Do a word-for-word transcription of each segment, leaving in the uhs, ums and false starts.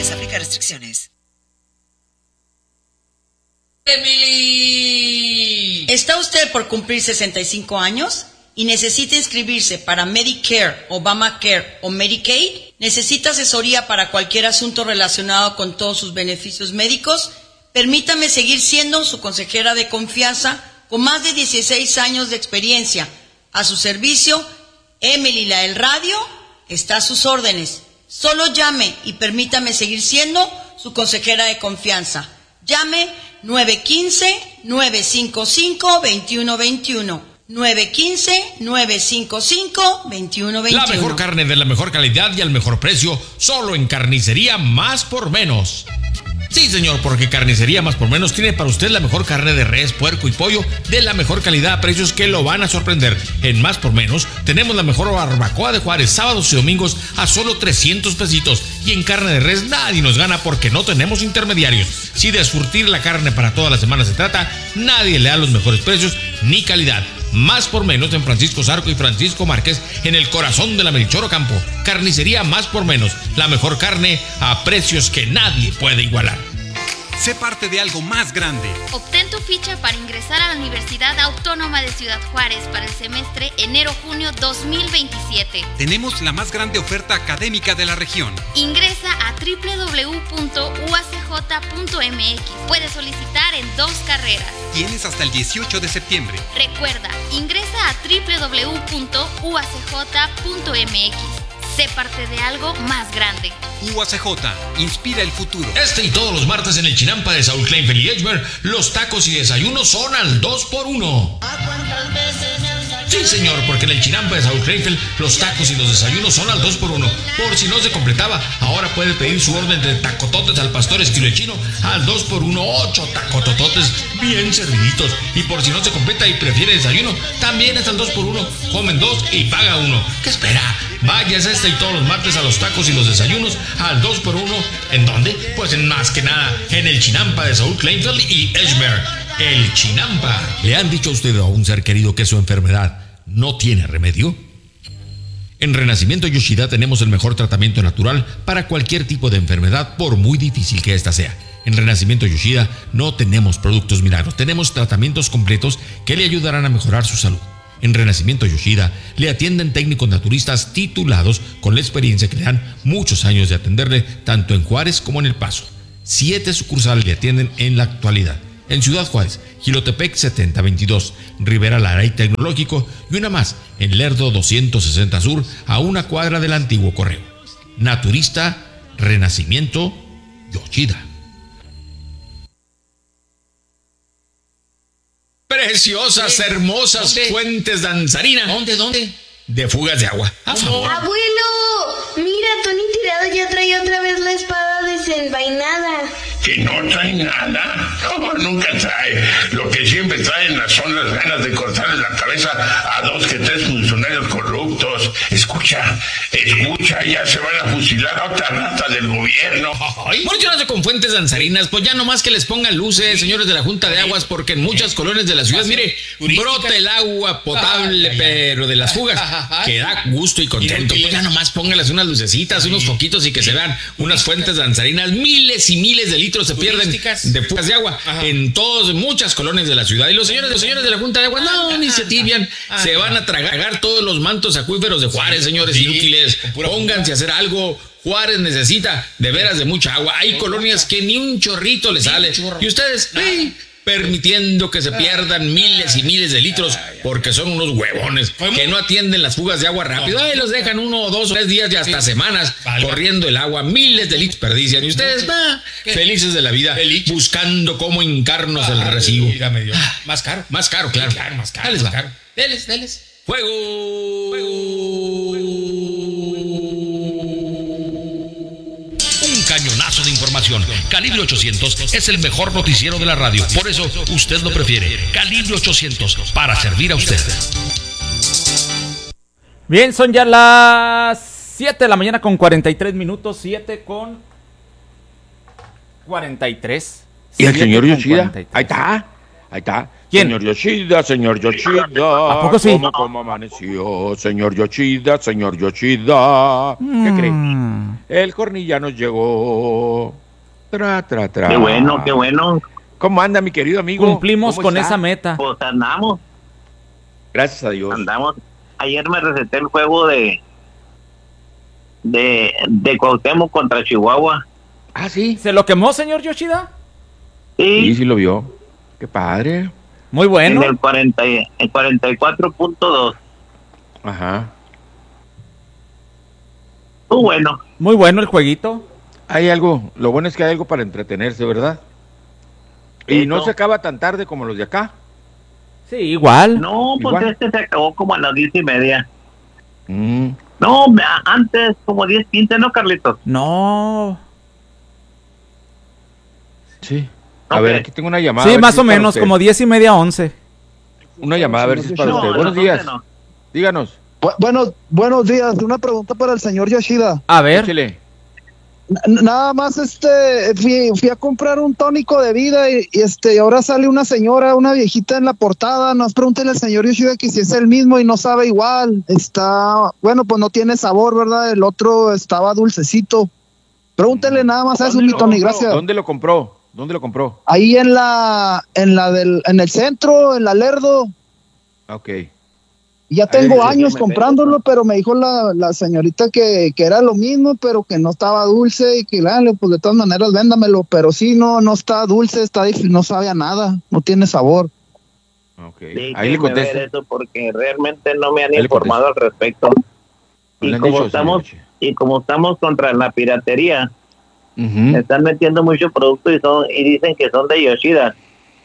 Restricciones, aplica restricciones. Emily. ¿Está usted por cumplir sesenta y cinco años y necesita inscribirse para Medicare, Obamacare o Medicaid? ¿Necesita asesoría para cualquier asunto relacionado con todos sus beneficios médicos? Permítame seguir siendo su consejera de confianza con más de dieciséis años de experiencia. A su servicio, Emily la del radio está a sus órdenes. Solo llame y permítame seguir siendo su consejera de confianza. Llame nueve uno cinco, nueve cinco cinco, dos uno dos uno. nueve uno cinco, nueve cinco cinco, dos uno dos uno. La mejor carne de la mejor calidad y al mejor precio, solo en Carnicería Más por Menos. Sí, señor, porque Carnicería Más por Menos tiene para usted la mejor carne de res, puerco y pollo de la mejor calidad a precios que lo van a sorprender. En Más por Menos tenemos la mejor barbacoa de Juárez, sábados y domingos a solo trescientos pesitos. Y en carne de res nadie nos gana porque no tenemos intermediarios. Si de surtir la carne para toda la semana se trata, nadie le da los mejores precios ni calidad. Más por Menos en Francisco Zarco y Francisco Márquez, en el corazón de la Melchor Ocampo. Carnicería Más por Menos, la mejor carne a precios que nadie puede igualar. Sé parte de algo más grande. Obtén tu ficha para ingresar a la Universidad Autónoma de Ciudad Juárez para el semestre enero-junio dos mil veintisiete. Tenemos la más grande oferta académica de la región. Ingresa a doble u doble u doble u punto u a c j punto m x. Puedes solicitar en dos carreras. Tienes hasta el dieciocho de septiembre. Recuerda, ingresa a doble u doble u doble u punto u a c j punto m x. Sé parte de algo más grande. U A C J, inspira el futuro. Este y todos los martes en el Chinampa de Saúl Kleinfeld y Edgemer, los tacos y desayunos son al dos por uno. Sí, señor, porque en el Chinampa de Saúl Kleinfeld, los tacos y los desayunos son al dos por uno. Por si no se completaba, ahora puede pedir su orden de tacototes al pastor estilo chino al dos por uno, ocho tacotototes bien serviditos. Y por si no se completa y prefiere desayuno, también es al dos por uno. Comen dos y paga uno. ¿Qué espera? Váyase este y todos los martes a los tacos y los desayunos al dos por uno. ¿En dónde? Pues en más que nada, en el Chinampa de Saúl Kleinfeld y Edgemer. El Chinampa. ¿Le han dicho a usted a un ser querido que su enfermedad no tiene remedio? En Renacimiento Yoshida tenemos el mejor tratamiento natural para cualquier tipo de enfermedad, por muy difícil que ésta sea. En Renacimiento Yoshida no tenemos productos milagros, tenemos tratamientos completos que le ayudarán a mejorar su salud. En Renacimiento Yoshida le atienden técnicos naturistas titulados con la experiencia que le dan muchos años de atenderle tanto en Juárez como en El Paso. Siete sucursales le atienden en la actualidad. En Ciudad Juárez, Jilotepec setenta veintidós, Rivera Lara y Tecnológico, y una más en Lerdo doscientos sesenta Sur, a una cuadra del antiguo correo. Naturista Renacimiento Yoshida. Preciosas, hermosas ¿Dónde? fuentes danzarinas. ¿Dónde, dónde? De fugas de agua. A favor. ¡Abuelo! Mira, Tony Tirado ya trae otra vez la espada desenvainada. ¿Que no trae nada? No, nunca trae. Lo que siempre traen son las ganas de cortarle la cabeza a dos que tres funcionarios corruptos. Escucha, escucha, ya se van a fusilar a otra rata del gobierno. Ay, ¿por qué no hace con fuentes danzarinas? Pues ya nomás que les pongan luces, señores de la Junta de Aguas, porque en muchas colonias de la ciudad, mire, brota el agua potable, pero de las fugas, que da gusto y contento. Pues ya nomás pónganles unas lucecitas, unos foquitos y que se vean unas fuentes danzarinas. Miles y miles de litros se pierden de fugas de agua en todas, muchas colonias de la ciudad. Y los señores, los señores de la Junta de Aguas, no, ni se tibian, se van a tragar todos los mantos acuíferos de Juárez, señores inútiles. Pónganse a hacer algo. Juárez necesita de veras de mucha agua. Hay colonias que ni un chorrito le sale. Y ustedes, ¡ay!, permitiendo que se pierdan miles y miles de litros porque son unos huevones que no atienden las fugas de agua rápido. Ay, los dejan uno o dos o tres días y hasta semanas corriendo el agua. Miles de litros perdician. Y ustedes, ah, felices de la vida, buscando cómo hincarnos el recibo. Más caro. Más caro, claro. Claro, más caro. Dales, Más va. caro. Deles, deles. Fuego. Un cañonazo de información. Calibre ochocientos es el mejor noticiero de la radio. Por eso usted lo prefiere. Calibre ochocientos, para servir a usted. Bien, son ya las siete de la mañana con cuarenta y tres minutos. siete con cuarenta y tres. Y el señor Yoshida, ahí está. Ahí está. ¿Quién? Señor Yoshida, señor Yoshida. ¿A poco sí? ¿Cómo, cómo amaneció? Señor Yoshida, señor Yoshida. ¿Qué cree? Mm. El corny ya nos llegó. Tra, tra, tra. Qué bueno, qué bueno. ¿Cómo anda, mi querido amigo? Cumplimos ¿Cómo con está? esa meta. Pues andamos, Gracias a Dios. andamos. Ayer me receté el juego de de, de Cuauhtémoc contra Chihuahua. Ah, sí. ¿Se lo quemó, señor Yoshida? Sí, Sí, sí lo vio. Qué padre. Muy bueno. en el cuarenta, y- en cuarenta y cuatro punto dos. Ajá. Muy bueno. Muy bueno el jueguito. Hay algo, lo bueno es que hay algo para entretenerse, ¿verdad? Y Eso. no se acaba tan tarde como los de acá. Sí, igual. No, pues Igual. este se acabó como a las diez y media. Mm, No, me- antes como diez, quince, ¿no, Carlitos? No. sí. A Ok. ver, aquí tengo una llamada. a Sí, ver más si o es para menos, usted. como diez y media, once. Una llamada a ver si es para No, usted. a Buenos las días. once no. Díganos. Bu- Bueno, buenos días. Una pregunta para el señor Yoshida. A ver. Échele. N- Nada más, este, fui, fui a comprar un tónico de vida y, y, este, ahora sale una señora, una viejita en la portada. Nos pregúntele al señor Yoshida que si es el mismo y no sabe igual. Está, bueno, pues no tiene sabor, ¿verdad? El otro estaba dulcecito. Pregúntele nada más a eso, ¿Dónde mi lo Tony, compró? gracias. ¿Dónde lo compró? ¿Dónde lo compró? Ahí en la, en la del, en el centro, en la Lerdo. Ok. Ya Ahí tengo dice, años me comprándolo, pero me dijo la, la señorita que, que era lo mismo, pero que no estaba dulce y que, dale, pues de todas maneras véndamelo, pero sí, no, no está dulce, está difícil, no sabe a nada, no tiene sabor. Ok. Sí, Ahí le déjenme ver contesta. eso porque realmente no me han Ahí le informado al respecto. ¿No le Y han como dicho, estamos señor? y como estamos contra la piratería, Ujú. me están metiendo mucho producto y son y dicen que son de Yoshida.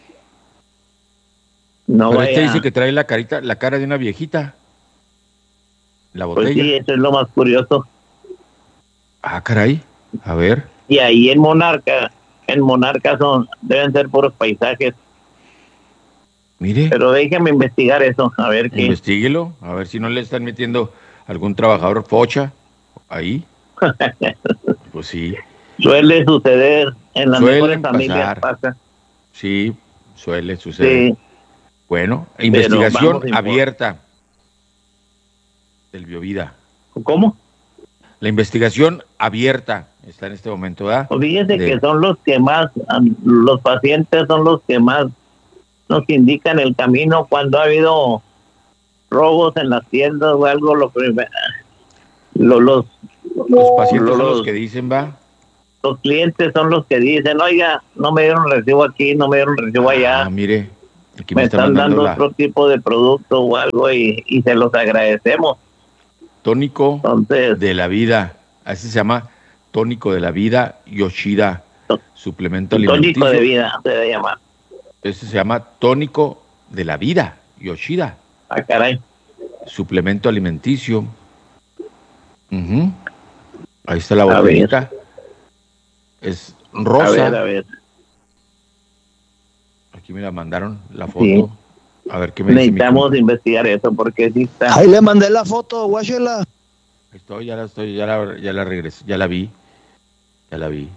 No Pero este vaya- dice que trae la carita, la cara de una viejita. La Pues botella. sí, eso es lo más curioso. Ah, caray. A ver. Y ahí en Monarca, en Monarca son deben ser puros paisajes, Mire. pero déjame investigar eso, a ver qué. Investíguelo, a ver si no le están metiendo algún trabajador pocha ahí. Pues sí, Suele suceder en las Suelen mejores familias, pasar. pasa. sí, suele suceder. Sí, Bueno, vamos investigación a informar. abierta del Biovida. ¿cómo? La investigación abierta está en este momento, ¿verdad? Pues fíjese De- que son los que más, am, los pacientes son los que más nos indican el camino cuando ha habido robos en las tiendas o algo, lo primero, lo- los, Los pacientes son los- los que dicen, va. los clientes son los que dicen, oiga, no me dieron recibo aquí, no me dieron recibo allá, Ah, mire, aquí me, me están están mandando dando la otro tipo de producto o algo y, y se los agradecemos. tónico Entonces, de la vida. Así se llama tónico de la vida Yoshida. Suplemento alimenticio. tónico de vida se debe llamar. Este se llama tónico de la vida Yoshida. Ah, caray. Suplemento alimenticio. Ujú. Ahí está la A ver. botellita. Es rosa. A ver, a ver. Aquí me la mandaron la foto. Sí. A ver qué me dice mi Necesitamos compa. investigar eso porque sí está. Ahí le mandé la foto, guáchela. Ahí estoy, ya la estoy, ya la, ya la regresé, ya la vi. Ya la vi.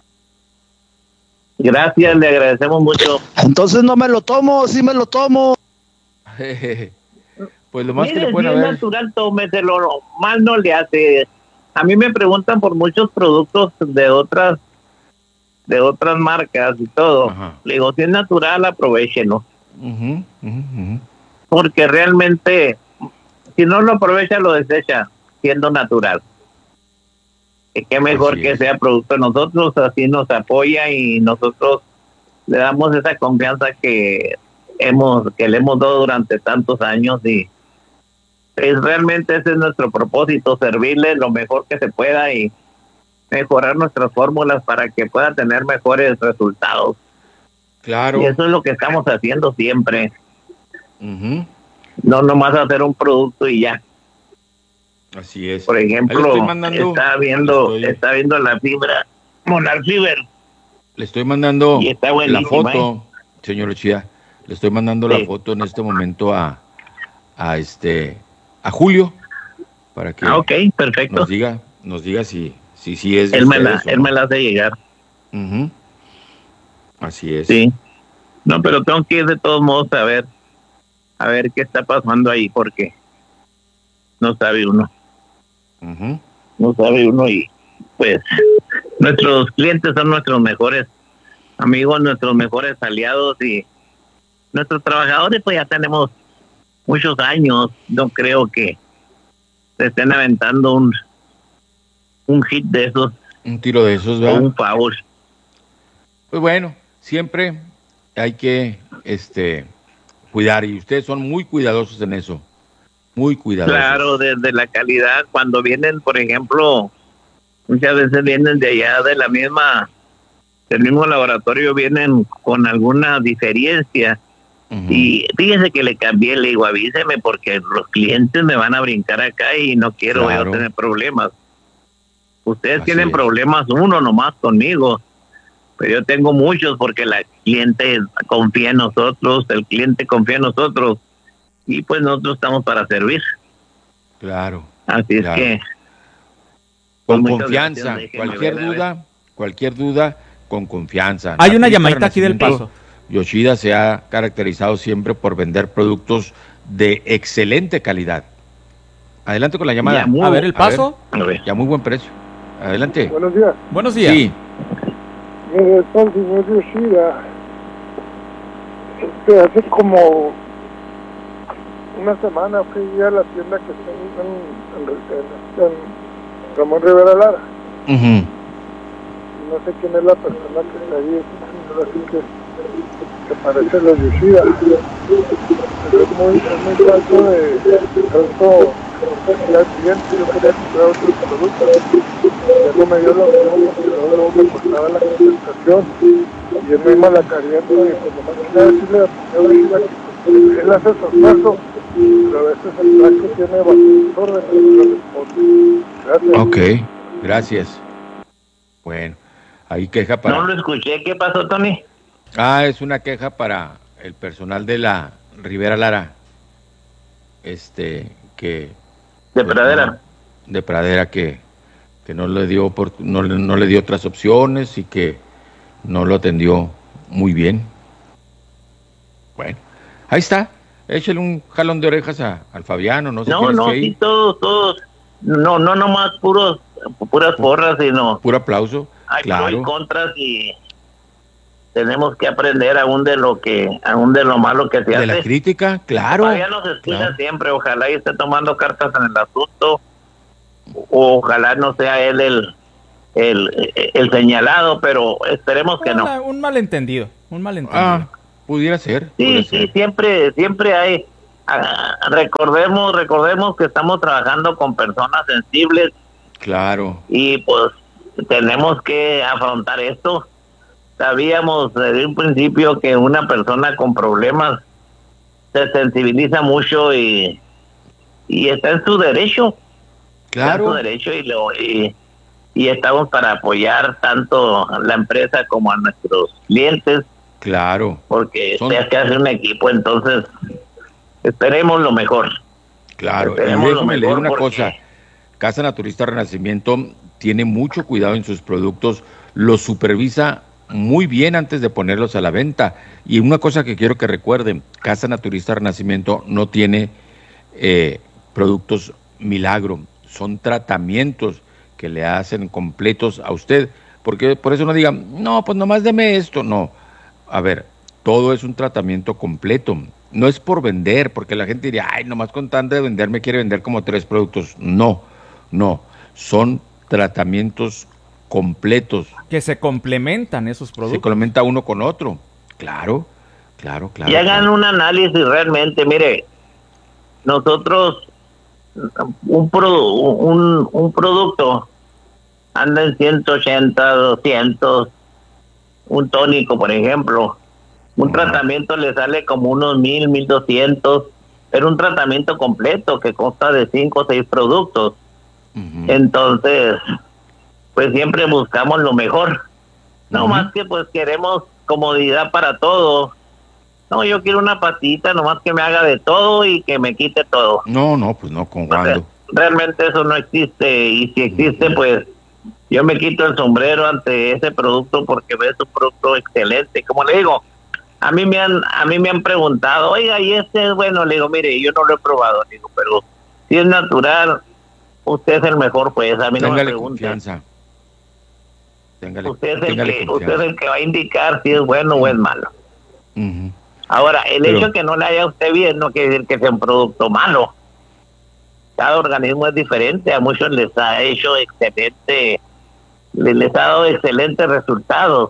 Gracias, le agradecemos mucho. Entonces no me lo tomo, sí me lo tomo. Pues lo más Mire, que le si pueden es haber. natural, tómeselo, mal no le hace. A mí me preguntan por muchos productos de otras de otras marcas y todo. Ajá. Le digo, si es natural, aprovechenlo. Ujú, ujú, ujú. Porque realmente, si no lo aprovecha, lo desecha, siendo natural. Y qué mejor Así que es. sea producto de nosotros, así nos apoya y nosotros le damos esa confianza que hemos que le hemos dado durante tantos años y es realmente ese es nuestro propósito, servirle lo mejor que se pueda y mejorar nuestras fórmulas para que pueda tener mejores resultados. Claro. Y eso es lo que estamos haciendo siempre, Ujú. no nomás hacer un producto y ya. Así es. Por Ahí le ejemplo, estoy mandando- está viendo le estoy- está viendo la fibra Monarch Fiber. Le estoy mandando Y está la buenísima, foto, señor Ochida. Le estoy mandando la Sí. foto en este momento a, a este a Julio para que Ah, ok, perfecto. nos diga, nos diga si si, si es de Él me, la, ustedes o él no. me la hace llegar. Ujú. Así es. Sí. No, pero tengo que ir de todos modos a ver, a ver qué está pasando ahí, porque no sabe uno. Uh-huh. No sabe uno y pues nuestros clientes son nuestros mejores amigos, nuestros mejores aliados y nuestros trabajadores pues ya tenemos muchos años. No creo que se estén aventando un un hit de esos. Un tiro de esos, ¿verdad? Un favor. Pues bueno, siempre hay que este cuidar y ustedes son muy cuidadosos en eso. Muy cuidadosos. Claro, desde la calidad, cuando vienen, por ejemplo, muchas veces vienen de allá de la misma, del mismo laboratorio, vienen con alguna diferencia. Uh-huh. Y fíjese que le cambié, le digo, avíseme porque los clientes me van a brincar acá y no quiero claro. yo tener problemas. Ustedes Así tienen es. problemas, uno nomás conmigo, pero yo tengo muchos porque la cliente confía en nosotros, el cliente confía en nosotros. Y pues nosotros estamos para servir. Claro. Así claro. es que... Con confianza. Cualquier duda, cualquier duda, con confianza. Hay la una llamadita aquí del Paso. Yoshida se ha caracterizado siempre por vender productos de excelente calidad. Adelante con la llamada. Muy, a ver el Paso. A ver, ya muy buen precio. Adelante. Buenos días. Buenos días. Sí. Mire, está el señor Yoshida. Este, hace como... una semana fui a la tienda que está en, en, en, en Ramón Rivera Lara. Uh-huh. No sé quién es la persona que está ahí, así que, que parece la Yoshida. Pero es muy, es muy falso de tanto ya cliente, yo quería comprar otros productos. Ya no me dio la opción porque luego, luego me cortaba la presentación y yo misma la cariendo y pues nomás quería decirle a la Yoshida que él hace su esfuerzo, pero a veces el blanco tiene bastantes órdenes y no responde. Gracias. Ok, gracias. Bueno, ahí queja para... No lo escuché, ¿qué pasó, Tony? Ah, es una queja para el personal de la Rivera Lara. Este, que... De pues, Pradera. No, de Pradera, que, que no le dio por, no, no le dio otras opciones y que no lo atendió muy bien. Bueno, ahí está. Échale un jalón de orejas a, al Fabiano, no sé No, no, sí, todos, todos. No, no, nomás puros, puras porras, sino... Puro aplauso, hay claro. Hay contras y tenemos que aprender aún de lo que, aún de lo malo que se de hace. De la crítica, claro. Todavía nos escucha claro. siempre, ojalá y esté tomando cartas en el asunto, o ojalá no sea él el, el, el señalado, pero esperemos que Una, no. Un malentendido, un malentendido. Ah, pudiera ser. Sí, pudiera sí, ser. siempre, siempre hay. Ah, recordemos, recordemos que estamos trabajando con personas sensibles. Claro. Y pues tenemos que afrontar esto. Sabíamos desde un principio que una persona con problemas se sensibiliza mucho y, y está en su derecho. Claro. Está en su derecho y, lo, y, y estamos para apoyar tanto a la empresa como a nuestros clientes. Claro. Porque Son... se hace que hacer un equipo, entonces esperemos lo mejor. Claro, esperemos y déjame leer una porque... cosa. Casa Naturista Renacimiento tiene mucho cuidado en sus productos, los supervisa muy bien antes de ponerlos a la venta. Y una cosa que quiero que recuerden, Casa Naturista Renacimiento no tiene eh, productos milagro, son tratamientos que le hacen completos a usted, porque por eso no digan, no, pues nomás deme esto, no. A ver, todo es un tratamiento completo, no es por vender, porque la gente diría, ay, nomás con tanto de vender me quiere vender como tres productos. No, no, son tratamientos completos. Que se complementan esos productos. Se complementa uno con otro, claro, claro, claro. Y hagan claro. un análisis realmente, mire, nosotros, un, pro, un, un producto anda en ciento ochenta, doscientos, un tónico, por ejemplo, un uh-huh. tratamiento le sale como unos mil, mil doscientos, pero un tratamiento completo que consta de cinco o seis productos. Uh-huh. Entonces, pues siempre buscamos lo mejor. No uh-huh. más que pues queremos comodidad para todo. No, yo quiero una patita, nomás que me haga de todo y que me quite todo. No, no, pues no, con cuando. Realmente eso no existe, y si existe, pues yo me quito el sombrero ante ese producto porque es un producto excelente. Como le digo, A mí me han, a mí me han preguntado, oiga, ¿y este es bueno? Le digo, mire, yo no lo he probado, le digo, pero si es natural, usted es el mejor, pues, a mí no me Téngale pregunte. confianza. Téngale, Usted es, el téngale que, usted confianza. es el que va a indicar si es bueno o es malo. Ujú. Ahora, el Pero- hecho de que no le haya usted bien no quiere decir que sea un producto malo. Cada organismo es diferente, a muchos les ha hecho excelente, les, les ha dado excelentes resultados.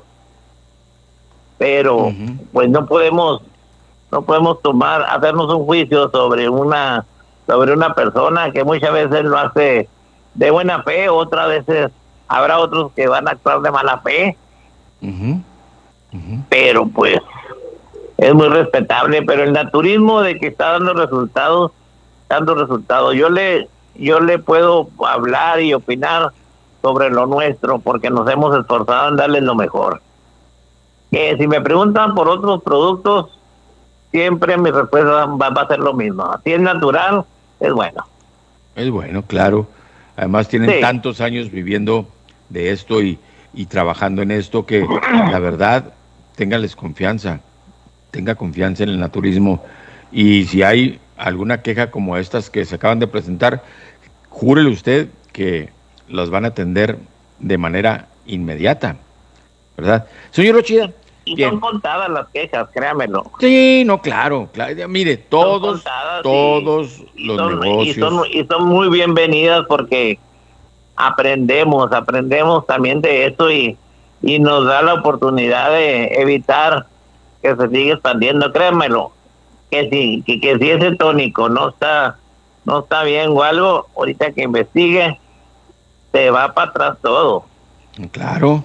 Pero, Ujú. pues no podemos, no podemos tomar, hacernos un juicio sobre una, sobre una persona que muchas veces lo hace de buena fe, otras veces habrá otros que van a actuar de mala fe, Ujú. Ujú. pero pues es muy respetable. Pero el naturismo de que está dando resultados, dando resultados, yo le, yo le puedo hablar y opinar sobre lo nuestro porque nos hemos esforzado en darles lo mejor. Que si me preguntan por otros productos, siempre mi respuesta va, va a ser lo mismo. Si es natural, es bueno. Es bueno, claro. Además tienen Sí. tantos años viviendo de esto y, y trabajando en esto que la verdad, téngales confianza, tenga confianza en el naturismo. Y si hay alguna queja como estas que se acaban de presentar, júrele usted que las van a atender de manera inmediata, ¿verdad? Señor Ochida, Y bien. son contadas las quejas, créamelo. Sí, no, claro, claro. Mire, todos, contadas y- todos Y los son, y, negocios. son, y son muy bienvenidas porque aprendemos, aprendemos también de esto y, y nos da la oportunidad de evitar que se siga expandiendo, créanmelo, que si, que, que si ese tónico no está, no está bien o algo, ahorita que investigue, se va para atrás todo. Claro,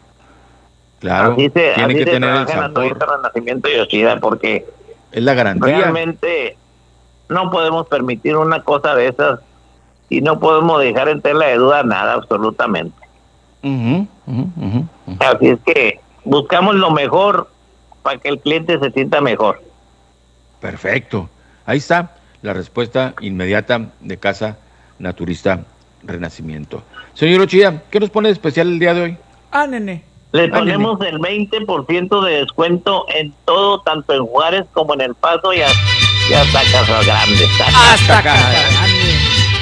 claro. Así se, Tiene así que se tener el trabaja en la sabor. Naturista Renacimiento Yoshida, porque Es la garantía. realmente no podemos permitir una cosa de esas y no podemos dejar en tela de duda nada, absolutamente. Ujú, ujú, ujú, ujú. Así es que buscamos lo mejor para que el cliente se sienta mejor. Perfecto. Ahí está la respuesta inmediata de Casa Naturista Renacimiento. Señor Ochida, ¿qué nos pone de especial el día de hoy? Ah, nene. Le Ah, ponemos el veinte por ciento de descuento en todo, tanto en Juárez como en El Paso y, a- y hasta Casas Grandes. Hasta Casa Grande.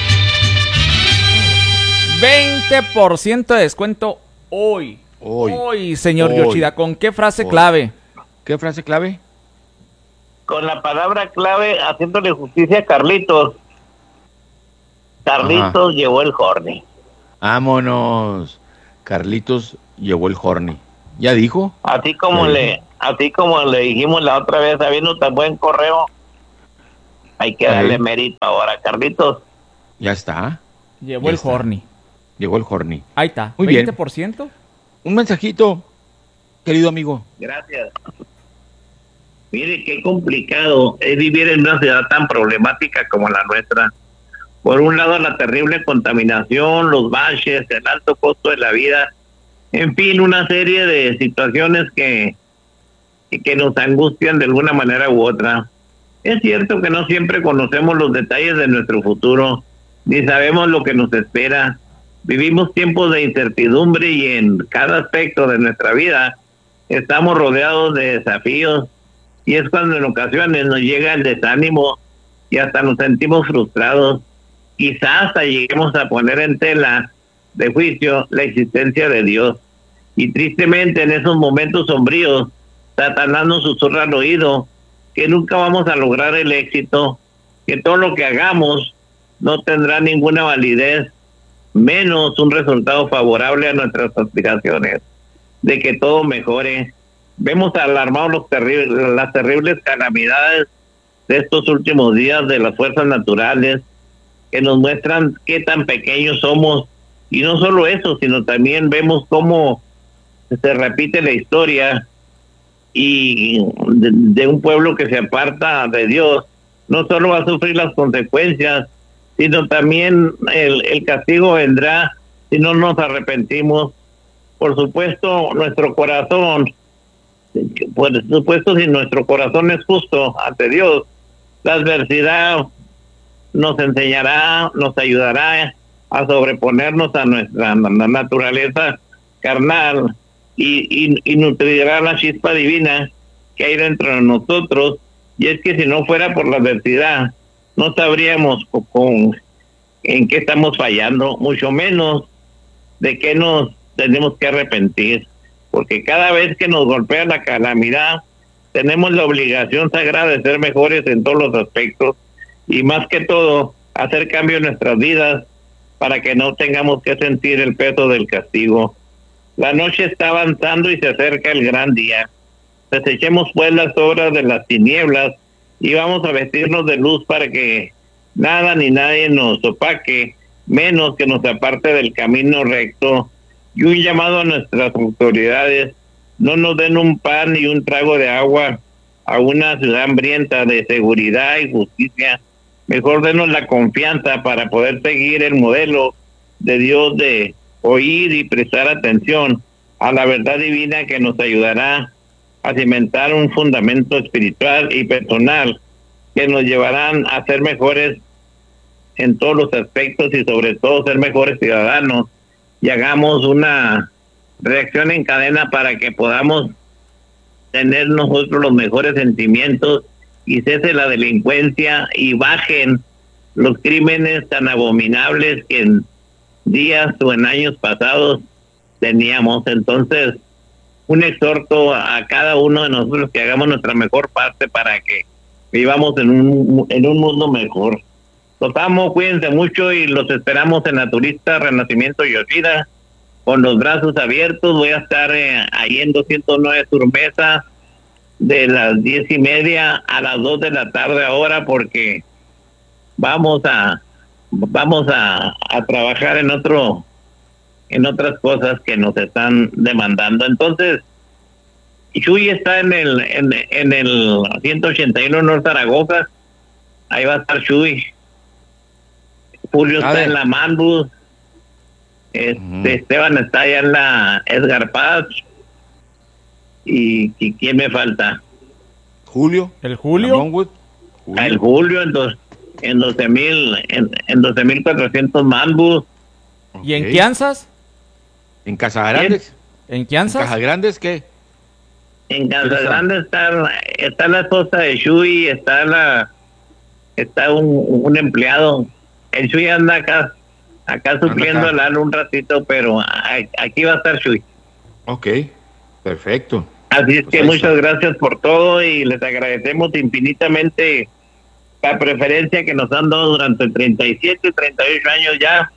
veinte por ciento de descuento hoy. Hoy. Hoy, señor Hoy. Yoshida. ¿Con qué frase Hoy. clave? ¿Qué frase clave? Con la palabra clave, haciéndole justicia a Carlitos. Carlitos llevó el horny. Vámonos. Carlitos llevó el horny. ¿Ya dijo? Así como Ya le, dijo. así como le dijimos la otra vez, habiendo tan buen correo, hay que darle Ahí. mérito ahora, Carlitos. Ya está. Llevó Ya el está. horny. Llegó el horny. Ahí está. Muy bien. veinte por ciento. Un mensajito, querido amigo. Gracias. Mire, qué complicado es vivir en una ciudad tan problemática como la nuestra. Por un lado, la terrible contaminación, los baches, el alto costo de la vida, en fin, una serie de situaciones que, que que nos angustian de alguna manera u otra. Es cierto que no siempre conocemos los detalles de nuestro futuro, ni sabemos lo que nos espera. Vivimos tiempos de incertidumbre y en cada aspecto de nuestra vida estamos rodeados de desafíos, y es cuando en ocasiones nos llega el desánimo y hasta nos sentimos frustrados. Quizás hasta lleguemos a poner en tela de juicio la existencia de Dios. Y tristemente en esos momentos sombríos, Satanás nos susurra al oído que nunca vamos a lograr el éxito, que todo lo que hagamos no tendrá ninguna validez, menos un resultado favorable a nuestras aspiraciones, de que todo mejore. Vemos alarmados los terribles, las terribles calamidades de estos últimos días de las fuerzas naturales, que nos muestran qué tan pequeños somos. Y no solo eso, sino también vemos cómo se repite la historia y de, de un pueblo que se aparta de Dios, no solo va a sufrir las consecuencias, sino también el, el castigo vendrá si no nos arrepentimos. Por supuesto, nuestro corazón, por supuesto, si nuestro corazón es justo ante Dios, la adversidad nos enseñará, nos ayudará a sobreponernos a nuestra naturaleza carnal y, y, y nutrirá la chispa divina que hay dentro de nosotros, y es que si no fuera por la adversidad, no sabríamos con, con en qué estamos fallando, mucho menos de qué nos tenemos que arrepentir, porque cada vez que nos golpea la calamidad, tenemos la obligación sagrada de ser mejores en todos los aspectos, y más que todo, hacer cambio en nuestras vidas, para que no tengamos que sentir el peso del castigo. La noche está avanzando y se acerca el gran día. Desechemos pues las obras de las tinieblas y vamos a vestirnos de luz para que nada ni nadie nos opaque, menos que nos aparte del camino recto. Y un llamado a nuestras autoridades: no nos den un pan y un trago de agua a una ciudad hambrienta de seguridad y justicia. Mejor denos la confianza para poder seguir el modelo de Dios de oír y prestar atención a la verdad divina, que nos ayudará a cimentar un fundamento espiritual y personal que nos llevarán a ser mejores en todos los aspectos y sobre todo ser mejores ciudadanos, y hagamos una reacción en cadena para que podamos tener nosotros los mejores sentimientos y cese la delincuencia y bajen los crímenes tan abominables que en días o en años pasados teníamos. Entonces, un exhorto a cada uno de nosotros que hagamos nuestra mejor parte para que vivamos en un, en un mundo mejor. Los amo, cuídense mucho y los esperamos en la Turista Renacimiento Yoshida con los brazos abiertos. Voy a estar eh, ahí en doscientos nueve Turmesa de las diez y media a las dos de la tarde ahora, porque vamos a vamos a, a trabajar en otro en otras cosas que nos están demandando. Entonces, Chuy está en el en, en el ciento ochenta y uno Norte Zaragoza, ahí va a estar Chuy. Julio está en la Manbus, este, uh-huh. Esteban está allá en la Edgar Paz. ¿Y, y quién me falta? Julio. ¿El Julio? Julio. Ah, el Julio en, dos, en doce mil en, en doce mil cuatrocientos Manbus. ¿Y en Kansas? ¿En Casa Grandes? ¿En Kansas? ¿En Casa Grandes qué? En Casa Grandes está, está la esposa de Shui, está la está un, un empleado. El Shui anda acá, acá supliendo al Lalo un ratito, pero a, aquí va a estar Shui. Ok, perfecto. Así es pues que muchas está. gracias por todo y les agradecemos infinitamente la preferencia que nos han dado durante treinta y siete, treinta y ocho años ya,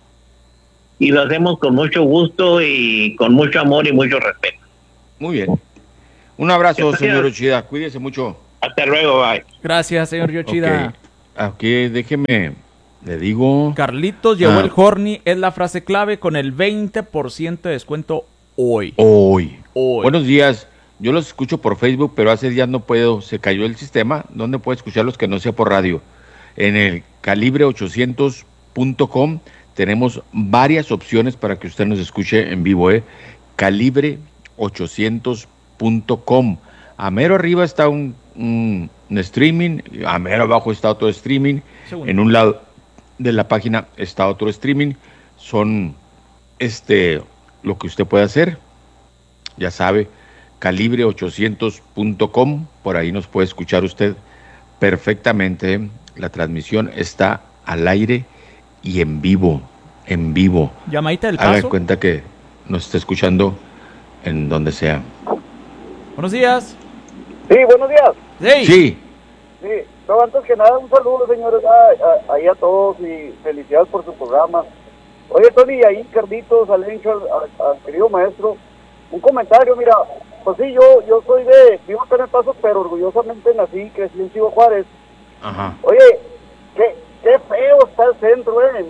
y lo hacemos con mucho gusto y con mucho amor y mucho respeto. Muy bien. Un abrazo, gracias, señor Yoshida. Cuídese mucho. Hasta luego, bye. Gracias, señor Yoshida. Okay. Aquí déjeme, le digo. Carlitos llevó ah. el Horny, es la frase clave con el veinte por ciento de descuento hoy. Hoy. Hoy. Buenos días. Yo los escucho por Facebook, pero hace días no puedo. Se cayó el sistema. ¿Dónde puedo escucharlos que no sea por radio? En el calibre ochocientos punto com tenemos varias opciones para que usted nos escuche en vivo, ¿eh? calibre ochocientos punto com. A mero arriba está un, un, un streaming, a mero abajo está otro streaming, Segundo. En un lado de la página está otro streaming. Son este lo que usted puede hacer, ya sabe, calibre ochocientos punto com, por ahí nos puede escuchar usted perfectamente. La transmisión está al aire y en vivo, en vivo. Llamadita del Paso. Haga cuenta que nos está escuchando en donde sea. Buenos días. Sí, buenos días. Sí. Sí. Sí, pero antes que nada, un saludo, señores, a, a, ahí a todos y felicidades por su programa. Oye, Tony, ahí, Carlitos, Alencho, al, al, al querido maestro, un comentario, mira, pues sí, yo yo soy de, vivo acá en El Paso, pero orgullosamente nací, crecí en Ciudad Juárez. Ajá. Oye, qué, qué feo está el centro, eh.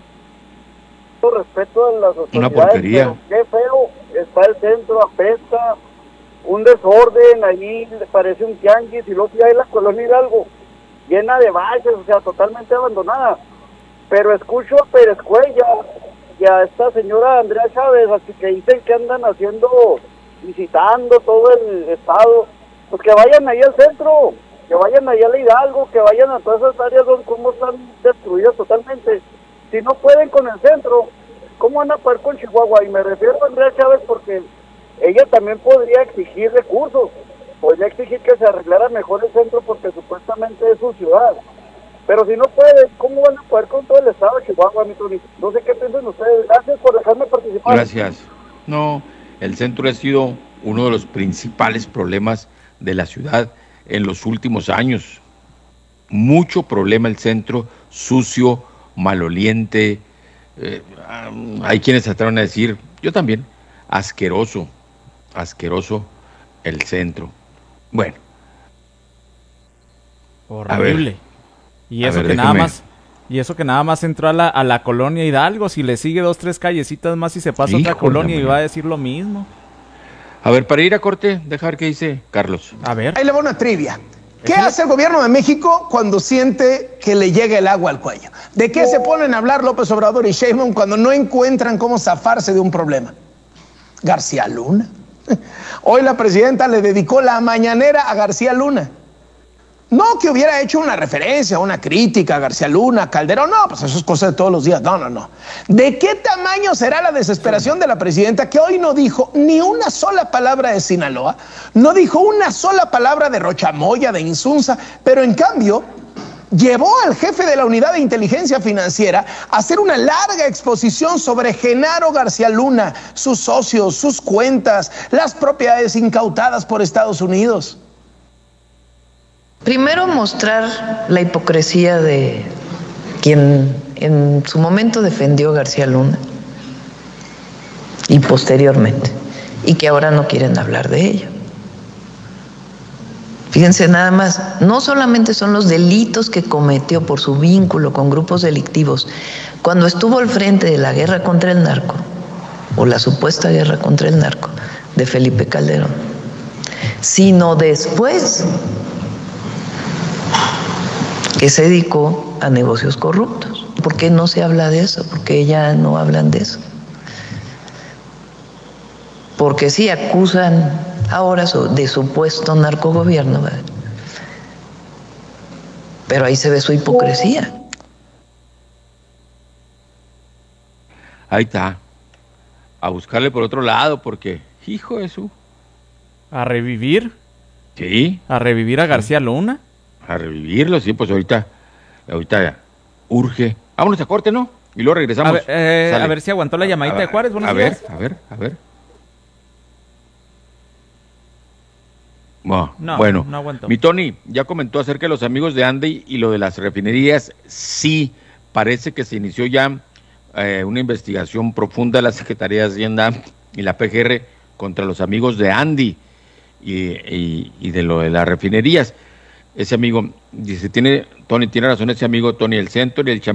Con respeto a las autoridades. Una porquería. Qué feo está el centro, apesta, un desorden, allí le parece un tianguis, y luego ya hay la colonia Hidalgo, llena de baches, o sea, totalmente abandonada. Pero escucho a Pérez Cuellar y a esta señora Andrea Chávez, así que dicen que andan haciendo, visitando todo el estado, pues que vayan ahí al centro, que vayan ahí a la Hidalgo, que vayan a todas esas áreas donde como están destruidas totalmente. Si no pueden con el centro, ¿cómo van a poder con Chihuahua? Y me refiero a Andrea Chávez porque ella también podría exigir recursos, podría exigir que se arreglara mejor el centro porque supuestamente es su ciudad. Pero si no puede, ¿cómo van a poder con todo el estado de Chihuahua, mi Tony? No sé qué piensan ustedes. Gracias por dejarme participar. Gracias. No, el centro ha sido uno de los principales problemas de la ciudad en los últimos años. Mucho problema el centro, sucio, maloliente. Eh, hay quienes se atreven a decir, yo también, asqueroso, asqueroso el centro. Bueno. Horrible. Y eso ver, que déjame. nada más, y eso que nada más entró a la, a la colonia Hidalgo, si le sigue dos, tres callecitas más y se pasa a otra Híjole, colonia y man. va a decir lo mismo. A ver, para ir a corte, deja ver qué dice Carlos. A ver. Ahí le va una trivia. ¿Qué hace el gobierno de México cuando siente que le llega el agua al cuello? ¿De qué se ponen a hablar López Obrador y Sheinbaum cuando no encuentran cómo zafarse de un problema? García Luna. Hoy la presidenta le dedicó la mañanera a García Luna. No que hubiera hecho una referencia, una crítica a García Luna, a Calderón, no, pues eso es cosa de todos los días, no, no, no. ¿De qué tamaño será la desesperación de la presidenta que hoy no dijo ni una sola palabra de Sinaloa, no dijo una sola palabra de Rochamoya, de Insunza, pero en cambio llevó al jefe de la unidad de inteligencia financiera a hacer una larga exposición sobre Genaro García Luna, sus socios, sus cuentas, las propiedades incautadas por Estados Unidos? Primero, mostrar la hipocresía de quien en su momento defendió a García Luna y posteriormente, y que ahora no quieren hablar de ello. Fíjense nada más, no solamente son los delitos que cometió por su vínculo con grupos delictivos cuando estuvo al frente de la guerra contra el narco, o la supuesta guerra contra el narco de Felipe Calderón, sino después que se dedicó a negocios corruptos. ¿Por qué no se habla de eso? ¿Por qué ya no hablan de eso? Porque sí acusan ahora de supuesto narcogobierno, ¿verdad? Pero ahí se ve su hipocresía. Ahí está. A buscarle por otro lado, porque, hijo de su... ¿A revivir? Sí. ¿A revivir a García Luna? A revivirlo, sí, pues ahorita, ahorita urge. Vámonos a corte, ¿no? Y luego regresamos. A ver, eh, Sale. a ver si aguantó la llamadita A- de Juárez. Buenos a días. ver, a ver, a ver. Bueno, No, bueno. no aguantó. Mi Tony ya comentó acerca de los amigos de Andy y lo de las refinerías. Sí, parece que se inició ya eh, una investigación profunda de la Secretaría de Hacienda y la P G R contra los amigos de Andy y, y, y de lo de las refinerías. Ese amigo, dice, tiene, Tony, tiene razón ese amigo, Tony, el centro y el cham